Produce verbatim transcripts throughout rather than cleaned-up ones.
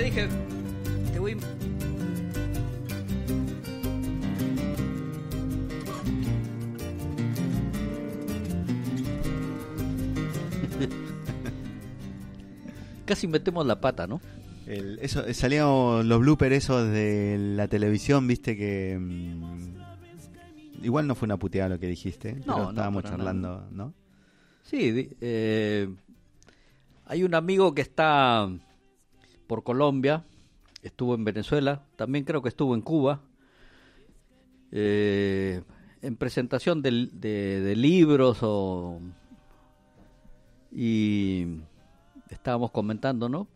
dije, te voy... Casi metemos la pata, ¿no? El, eso, salían los bloopers esos de la televisión, viste que... Mmm, igual no fue una puteada lo que dijiste, no, pero estábamos no, charlando, nada. ¿no? Sí, eh, hay un amigo que está por Colombia, estuvo en Venezuela, también creo que estuvo en Cuba, eh, en presentación de, de, de libros o... y estábamos comentando, ¿no?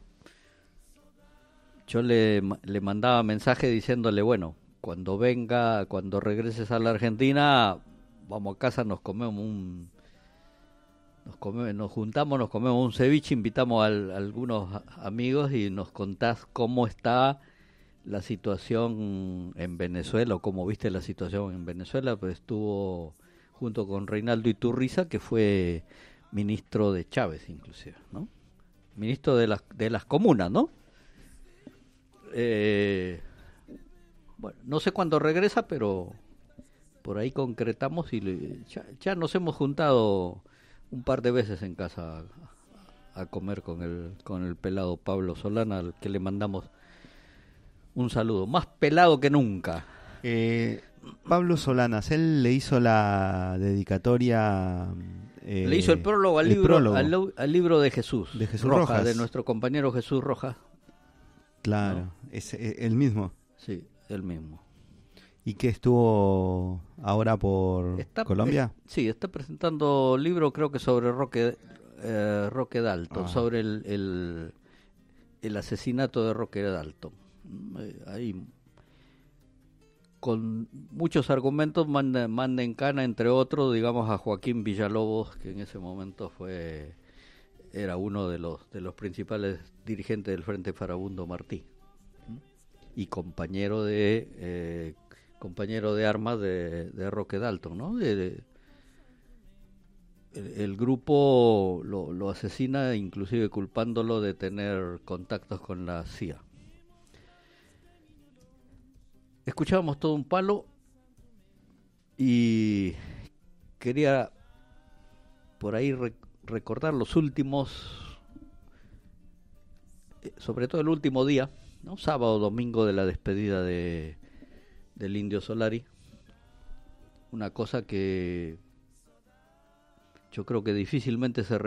Yo le, le mandaba mensaje diciéndole, bueno, cuando venga, cuando regreses a la Argentina, vamos a casa, nos comemos un... Nos, come, nos juntamos, nos comemos un ceviche, invitamos a, a algunos amigos y nos contás cómo está la situación en Venezuela, o cómo viste la situación en Venezuela. Pues estuvo junto con Reinaldo Iturriza, que fue ministro de Chávez inclusive, ¿no? Ministro de las, de las comunas, ¿no? Eh, bueno, no sé cuándo regresa, pero por ahí concretamos y le, ya, ya nos hemos juntado un par de veces en casa a, a comer con el con el pelado Pablo Solana, al que le mandamos un saludo, más pelado que nunca. Eh, Pablo Solanas, él le hizo la dedicatoria, eh, le hizo el prólogo al el libro prólogo. Al, al libro de Jesús, de Jesús Rojas, Rojas, de nuestro compañero Jesús Rojas. Claro, ¿No? es, es el mismo. Sí, el mismo. ¿Y qué estuvo ahora por Está, Colombia? Es, sí, está presentando libro, creo que sobre Roque, eh, Roque Dalton, Ah. sobre el, el, el asesinato de Roque Dalton. Eh, ahí, con muchos argumentos, manda, manda en cana, entre otros, digamos, a Joaquín Villalobos, que en ese momento fue era uno de los de los principales dirigentes del Frente Farabundo Martí y compañero de eh, compañero de armas de, de Roque Dalton, ¿no? De, de, el, el grupo lo, lo asesina, inclusive culpándolo de tener contactos con la C I A. Escuchábamos todo un palo y quería por ahí re- recordar los últimos, sobre todo el último día, ¿no? Sábado, domingo de la despedida de del Indio Solari, una cosa que yo creo que difícilmente se